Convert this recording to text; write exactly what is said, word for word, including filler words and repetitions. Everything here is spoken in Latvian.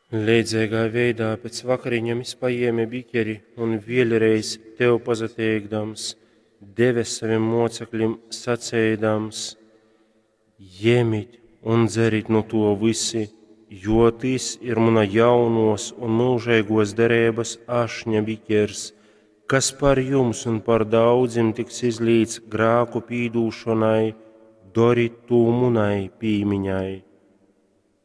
Līdzīgā veidā pēc vakariņām izpaiemi bikeri un vēlreiz tev pazateikdams, deve saviem mocekļiem sacēdams: Ņemiet un dzeriet no to visi, jo tas ir mana jaunos un mūžīgos derības ašņa bikers, kas par jums un par daudziem tiks izlīts grēku pīdūšanai, dariet to munai pīmiņai.